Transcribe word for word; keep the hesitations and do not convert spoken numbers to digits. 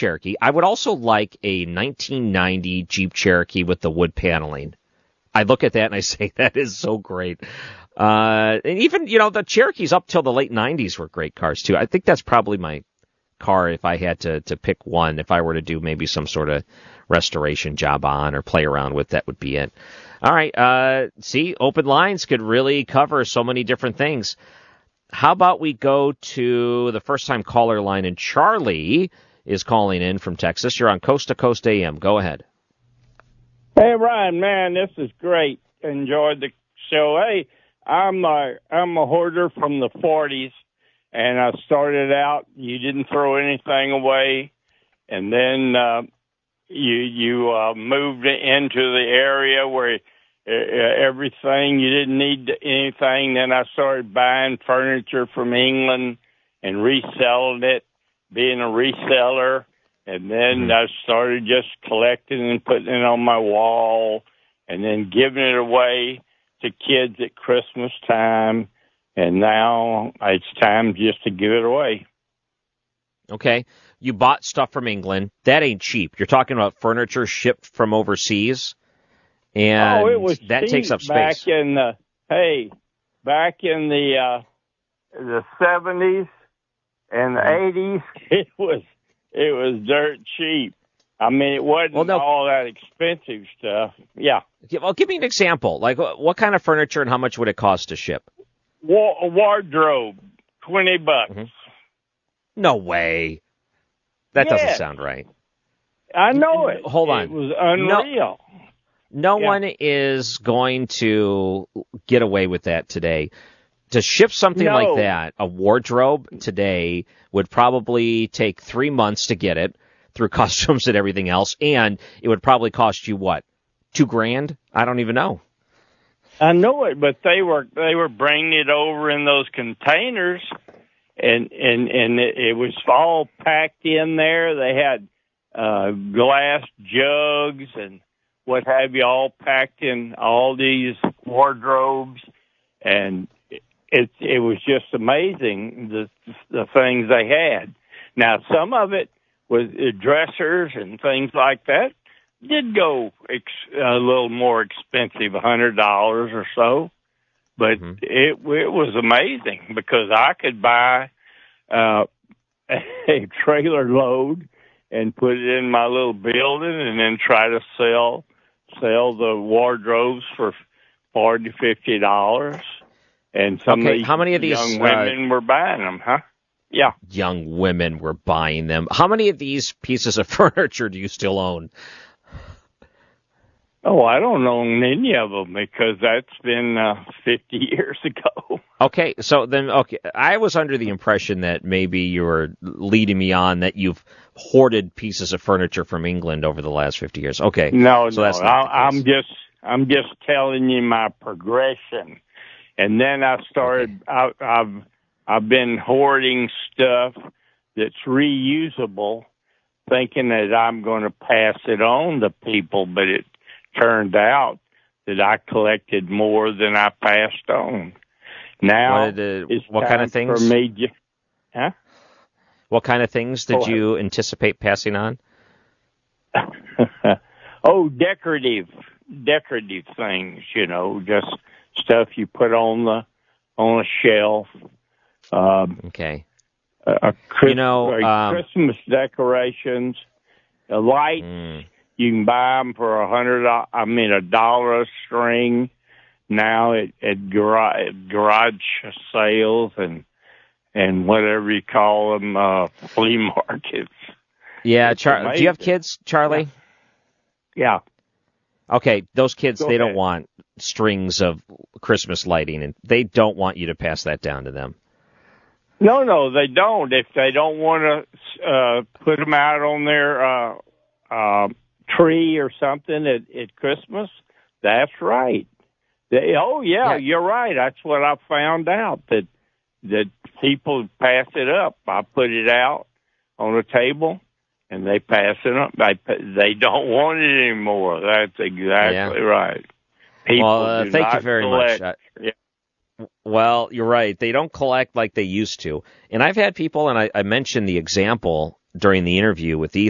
Cherokee. I would also like a nineteen ninety Jeep Cherokee with the wood paneling. I look at that and I say, that is so great. Uh, and even, you know, the Cherokees up till the late nineties were great cars, too. I think that's probably my car if I had to, to pick one. If I were to do maybe some sort of restoration job on or play around with, that would be it. All right. Uh, see, open lines could really cover so many different things. How about we go to the first-time caller line, and Charlie is calling in from Texas. You're on Coast to Coast A M. Go ahead. Hey, Ryan, man, this is great. Enjoyed the show. Hey, I'm a, I'm a hoarder from the forties, and I started out, you didn't throw anything away, and then uh, you you uh, moved into the area where uh, everything, you didn't need anything. Then I started buying furniture from England and reselling it, being a reseller. And then mm-hmm. I started just collecting and putting it on my wall and then giving it away to kids at Christmas time. And now it's time just to give it away. Okay. You bought stuff from England. That ain't cheap. You're talking about furniture shipped from overseas. And oh, it was that takes up space. Back in the, hey, back in the, uh, the seventies and the eighties, it was, it was dirt cheap. I mean, it wasn't well, no. all that expensive stuff. Yeah. Well, give me an example. Like, what kind of furniture and how much would it cost to ship? Wa- a wardrobe, twenty bucks. Mm-hmm. No way. That yes. doesn't sound right. I know it. Hold on. It was unreal. No, no yeah. one is going to get away with that today. To ship something no. like that, a wardrobe today would probably take three months to get it through customs and everything else, and it would probably cost you, what, two grand? I don't even know. I know it, but they were they were bringing it over in those containers, and and and it, it was all packed in there. They had uh, glass jugs and what have you, all packed in all these wardrobes, and it it was just amazing the the things they had. Now some of it was dressers and things like that. Did go ex- a little more expensive, a hundred dollars or so, but mm-hmm. it it was amazing because I could buy uh, a trailer load and put it in my little building, and then try to sell sell the wardrobes for forty, fifty dollars. And some okay, of these how many of these young women uh, were buying them, huh? Yeah, young women were buying them. How many of these pieces of furniture do you still own? Oh, I don't own any of them because that's been uh, fifty years ago. Okay, so then, okay, I was under the impression that maybe you were leading me on that you've hoarded pieces of furniture from England over the last fifty years. Okay, no, so no, that's not I, I'm just, I'm just telling you my progression, and then I started. Okay. I, I've, I've been hoarding stuff that's reusable, thinking that I'm going to pass it on to people, but it turned out that I collected more than I passed on. Now, what, the, it's what time kind of things? For me just, huh? What kind of things did oh, you anticipate passing on? oh, decorative, decorative things. You know, just stuff you put on the on a shelf. Um, okay. A, a Christ- you know, um, Christmas decorations, the lights. Mm. You can buy them for a hundred. I mean, a dollar a string now at, at garage, garage sales and and whatever you call them, uh, flea markets. Yeah, Char- do you have kids, Charlie? Yeah. Okay, those kids, Go they ahead. don't want strings of Christmas lighting, and they don't want you to pass that down to them. No, no, they don't. If they don't want to uh, put them out on their uh, uh, tree or something at, at Christmas, that's right. They, oh, yeah, yeah, you're right. That's what I found out, that that people pass it up. I put it out on a table, and they pass it up. They, they don't want it anymore. That's exactly yeah. right. People well, uh, do thank not you very collect. much. Uh, yeah. Well, you're right. They don't collect like they used to. And I've had people, and I, I mentioned the example during the interview with Ethan.